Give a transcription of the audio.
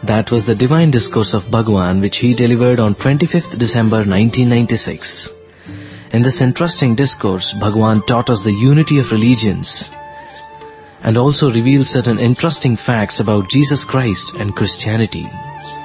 That was the Divine Discourse of Bhagwan, which he delivered on 25th December 1996. In this interesting discourse, Bhagwan taught us the unity of religions and also revealed certain interesting facts about Jesus Christ and Christianity.